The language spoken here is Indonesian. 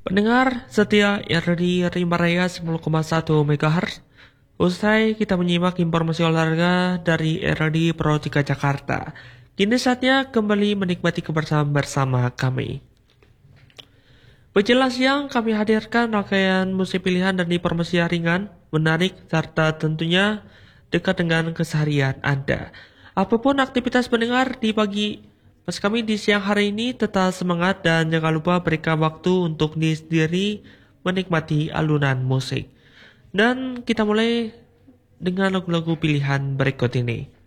Pendengar setia RRI Rimba Raya 10,1 MHz. Usai kita menyimak informasi olahraga dari RRI Pro 3 Jakarta. Kini saatnya kembali menikmati kebersamaan bersama kami. Penjelas yang kami hadirkan rangkaian musik pilihan dan informasi ringan, menarik, serta tentunya dekat dengan keseharian Anda. Apapun aktivitas pendengar di pagi pas kami di siang hari ini, tetap semangat dan jangan lupa berikan waktu untuk diri sendiri menikmati alunan musik. Dan kita mulai dengan lagu-lagu pilihan berikut ini.